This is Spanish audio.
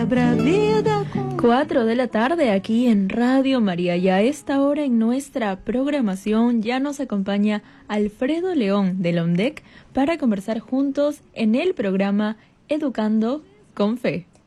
habrá vida. 4 de la tarde aquí en Radio María, y a esta hora en nuestra programación ya nos acompaña Alfredo León de la UNDEC para conversar juntos en el programa Educando con Fe.